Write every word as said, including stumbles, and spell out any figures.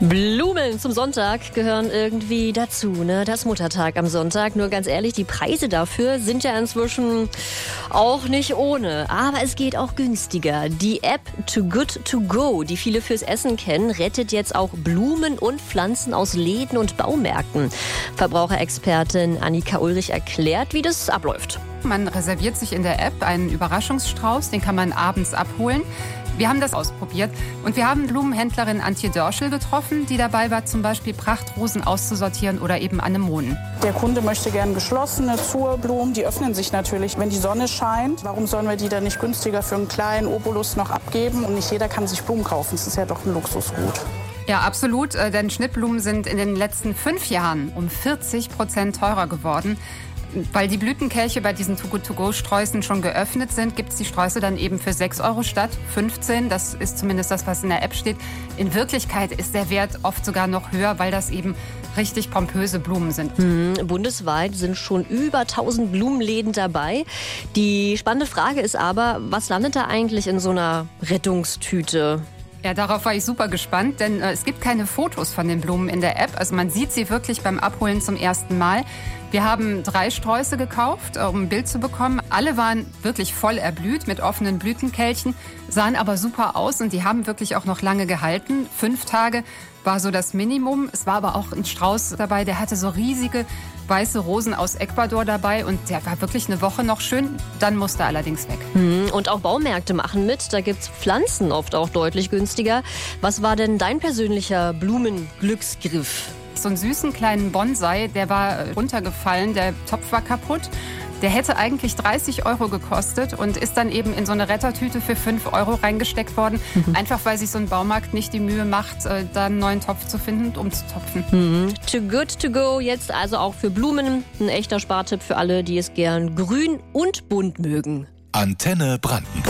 Blumen zum Sonntag gehören irgendwie dazu, ne? Das Muttertag am Sonntag. Nur ganz ehrlich, die Preise dafür sind ja inzwischen auch nicht ohne. Aber es geht auch günstiger. Die App Too Good To Go, die viele fürs Essen kennen, rettet jetzt auch Blumen und Pflanzen aus Läden und Baumärkten. Verbraucherexpertin Annika Ulrich erklärt, wie das abläuft. Man reserviert sich in der App einen Überraschungsstrauß, den kann man abends abholen. Wir haben das ausprobiert und wir haben Blumenhändlerin Antje Dörschel getroffen, die dabei war, zum Beispiel Prachtrosen auszusortieren oder eben Anemonen. Der Kunde möchte gerne geschlossene Zurblumen, die öffnen sich natürlich, wenn die Sonne scheint. Warum sollen wir die dann nicht günstiger für einen kleinen Obolus noch abgeben? Und nicht jeder kann sich Blumen kaufen, das ist ja doch ein Luxusgut. Ja, absolut, denn Schnittblumen sind in den letzten fünf Jahren um vierzig Prozent teurer geworden. Weil die Blütenkelche bei diesen Too Good To Go Sträußen schon geöffnet sind, gibt es die Sträuße dann eben für sechs Euro statt fünfzehn. Das ist zumindest das, was in der App steht. In Wirklichkeit ist der Wert oft sogar noch höher, weil das eben richtig pompöse Blumen sind. Mhm. Bundesweit sind schon über tausend Blumenläden dabei. Die spannende Frage ist aber, was landet da eigentlich in so einer Rettungstüte? Ja, darauf war ich super gespannt, denn äh, es gibt keine Fotos von den Blumen in der App. Also man sieht sie wirklich beim Abholen zum ersten Mal. Wir haben drei Sträuße gekauft, um ein Bild zu bekommen. Alle waren wirklich voll erblüht mit offenen Blütenkelchen, sahen aber super aus und die haben wirklich auch noch lange gehalten. Fünf Tage war so das Minimum. Es war aber auch ein Strauß dabei, der hatte so riesige weiße Rosen aus Ecuador dabei und der war wirklich eine Woche noch schön. Dann musste er allerdings weg. Und auch Baumärkte machen mit. Da gibt's Pflanzen oft auch deutlich günstiger. Was war denn dein persönlicher Blumenglücksgriff? So einen süßen kleinen Bonsai, der war runtergefallen, der Topf war kaputt. Der hätte eigentlich dreißig Euro gekostet und ist dann eben in so eine Rettertüte für fünf Euro reingesteckt worden. Mhm. Einfach weil sich so ein Baumarkt nicht die Mühe macht, da einen neuen Topf zu finden und umzutopfen. Mhm. Too Good To Go, jetzt also auch für Blumen. Ein echter Spartipp für alle, die es gern grün und bunt mögen. Antenne Brandenburg.